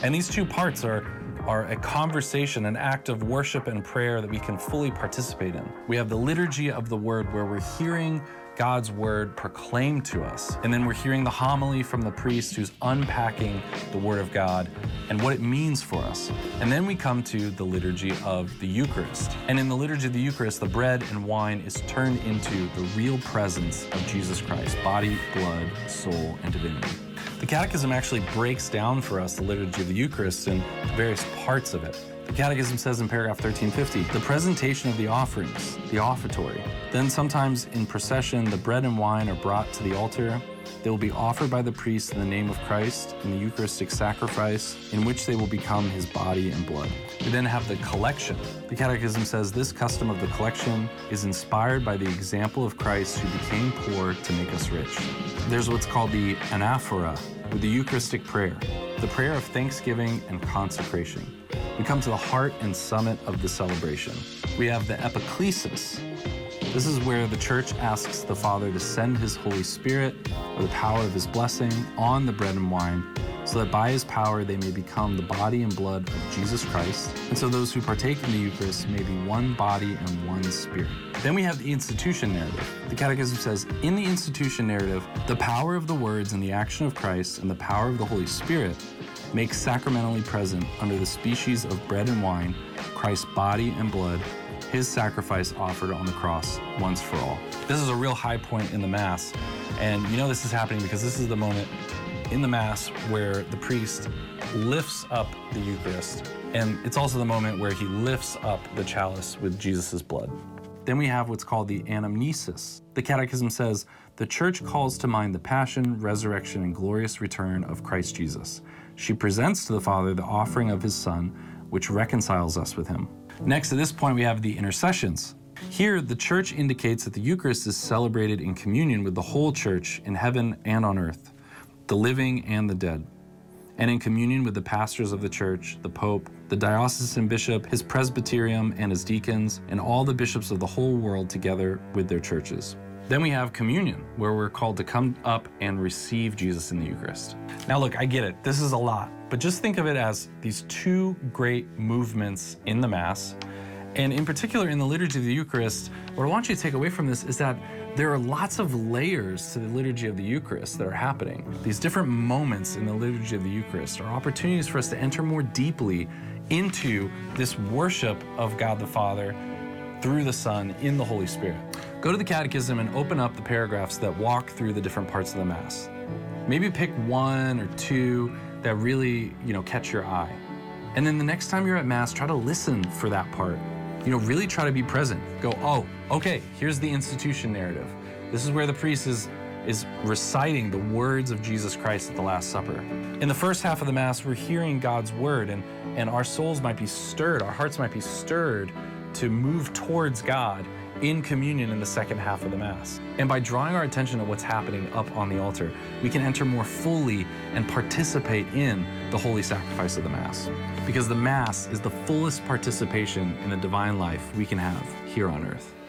And these two parts are a conversation, an act of worship and prayer that we can fully participate in. We have the liturgy of the word, where we're hearing God's word proclaimed to us. And then we're hearing the homily from the priest who's unpacking the word of God and what it means for us. And then we come to the liturgy of the Eucharist. And in the liturgy of the Eucharist, the bread and wine is turned into the real presence of Jesus Christ, body, blood, soul, and divinity. The Catechism actually breaks down for us the liturgy of the Eucharist and various parts of it. The Catechism says in paragraph 1350, the presentation of the offerings, the offertory. Then sometimes in procession, the bread and wine are brought to the altar. They will be offered by the priest in the name of Christ in the Eucharistic sacrifice, in which they will become his body and blood. We then have the collection. The Catechism says this custom of the collection is inspired by the example of Christ, who became poor to make us rich. There's what's called the anaphora, with the Eucharistic prayer, the prayer of thanksgiving and consecration. We come to the heart and summit of the celebration. We have the epiclesis. This is where the Church asks the Father to send his Holy Spirit, or the power of his blessing, on the bread and wine, so that by his power they may become the body and blood of Jesus Christ, and so those who partake in the Eucharist may be one body and one spirit. Then we have the institution narrative. The Catechism says, in the institution narrative, the power of the words and the action of Christ and the power of the Holy Spirit make sacramentally present under the species of bread and wine Christ's body and blood, his sacrifice offered on the cross once for all. This is a real high point in the Mass, and you know this is happening because this is the moment in the Mass where the priest lifts up the Eucharist, and it's also the moment where he lifts up the chalice with Jesus' blood. Then we have what's called the anamnesis. The Catechism says, the Church calls to mind the passion, resurrection, and glorious return of Christ Jesus. She presents to the Father the offering of his Son, which reconciles us with him. Next, at this point, we have the intercessions. Here, the Church indicates that the Eucharist is celebrated in communion with the whole Church in heaven and on earth, the living and the dead, and in communion with the pastors of the Church, the Pope, the diocesan bishop, his presbyterium and his deacons, and all the bishops of the whole world together with their churches. Then we have communion, where we're called to come up and receive Jesus in the Eucharist. Now look, I get it, this is a lot, but just think of it as these two great movements in the Mass. And in particular, in the liturgy of the Eucharist, what I want you to take away from this is that there are lots of layers to the liturgy of the Eucharist that are happening. These different moments in the liturgy of the Eucharist are opportunities for us to enter more deeply into this worship of God the Father through the Son in the Holy Spirit. Go to the Catechism and open up the paragraphs that walk through the different parts of the Mass. Maybe pick one or two that really, catch your eye. And then the next time you're at Mass, try to listen for that part. Really try to be present. Go, oh, okay, here's the institution narrative. This is where the priest is reciting the words of Jesus Christ at the Last Supper. In the first half of the Mass, we're hearing God's word, and our souls might be stirred, our hearts might be stirred to move towards God in communion in the second half of the Mass. And by drawing our attention to what's happening up on the altar, we can enter more fully and participate in the holy sacrifice of the Mass. Because the Mass is the fullest participation in the divine life we can have here on earth.